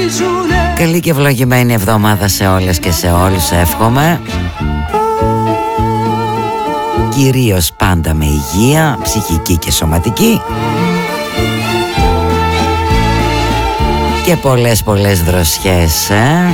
Καλή και ευλογημένη εβδομάδα σε όλες και σε όλους εύχομαι. Κυρίως πάντα με υγεία, ψυχική και σωματική. Και πολλές δροσιές,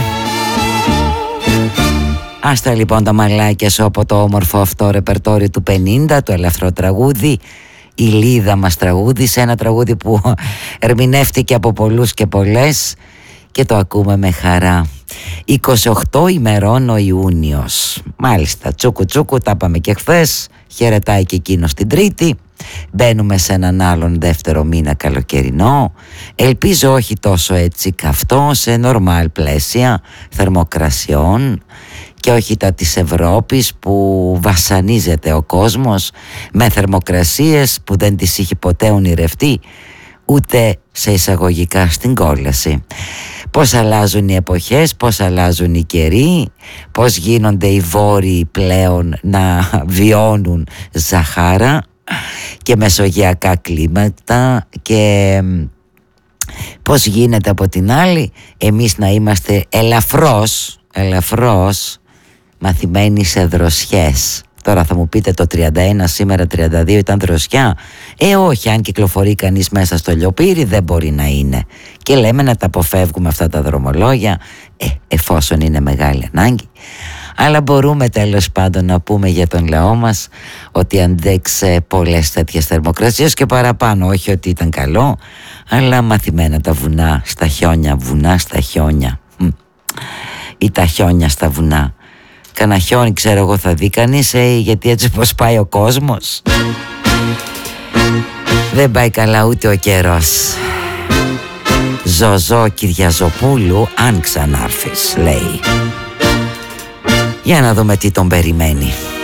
Άστα λοιπόν τα μαλάκια σου από το όμορφο αυτό ρεπερτόριο του 50, το ελεύθερο τραγούδι, η Λίδα μας τραγούδισε, ένα τραγούδι που ερμηνεύτηκε από πολλούς και πολλές και το ακούμε με χαρά. 28 ημερών ο Ιούνιος. Μάλιστα, τσούκου τσούκου, τα είπαμε και χθες. Χαιρετάει και εκείνος την Τρίτη. Μπαίνουμε σε έναν άλλον δεύτερο μήνα καλοκαιρινό. Ελπίζω όχι τόσο έτσι καυτό, σε νορμάλ πλαίσια θερμοκρασιών και όχι τα της Ευρώπης που βασανίζεται ο κόσμος με θερμοκρασίες που δεν τις είχε ποτέ ονειρευτεί, ούτε σε εισαγωγικά στην κόλαση. Πώς αλλάζουν οι εποχές, πώς αλλάζουν οι καιροί, πώς γίνονται οι βόρειοι πλέον να βιώνουν ζαχάρα και μεσογειακά κλίματα και πώς γίνεται από την άλλη εμείς να είμαστε ελαφρώς μαθημένοι σε δροσιές. Τώρα θα μου πείτε το 31 σήμερα 32 ήταν δροσιά. Όχι, αν κυκλοφορεί κανείς μέσα στο λιοπύρι δεν μπορεί να είναι. Και λέμε να τα αποφεύγουμε αυτά τα δρομολόγια εφόσον είναι μεγάλη ανάγκη. Αλλά μπορούμε τέλος πάντων να πούμε για τον λαό μας ότι αντέξε πολλές τέτοιες θερμοκρασίες και παραπάνω. Όχι ότι ήταν καλό, αλλά μαθημένα τα βουνά στα χιόνια, βουνά στα χιόνια ή τα χιόνια στα βουνά. Κανα χιόνι ξέρω εγώ θα δει κανείς, γιατί έτσι πως πάει ο κόσμος δεν πάει καλά ούτε ο καιρός. Ζωζό Κυριαζοπούλου, αν ξανάρθεις, λέει. Για να δούμε τι τον περιμένει.